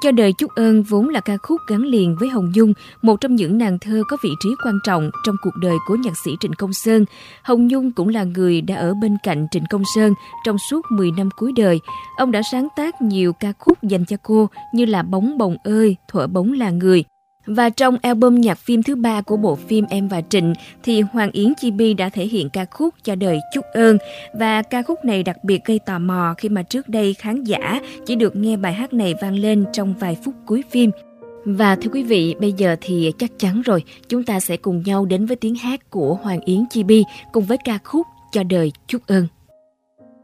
Cho đời chúc ơn vốn là ca khúc gắn liền với Hồng Nhung, một trong những nàng thơ có vị trí quan trọng trong cuộc đời của nhạc sĩ Trịnh Công Sơn. Hồng Nhung cũng là người đã ở bên cạnh Trịnh Công Sơn trong suốt 10 năm cuối đời. Ông đã sáng tác nhiều ca khúc dành cho cô như là Bóng bồng ơi, Thuở bóng là người. Và trong album nhạc phim thứ 3 của bộ phim Em và Trịnh thì Hoàng Yến Chibi đã thể hiện ca khúc Cho đời chúc ơn. Và ca khúc này đặc biệt gây tò mò khi mà trước đây khán giả chỉ được nghe bài hát này vang lên trong vài phút cuối phim. Và thưa quý vị, bây giờ thì chắc chắn rồi, chúng ta sẽ cùng nhau đến với tiếng hát của Hoàng Yến Chibi cùng với ca khúc Cho đời chúc ơn.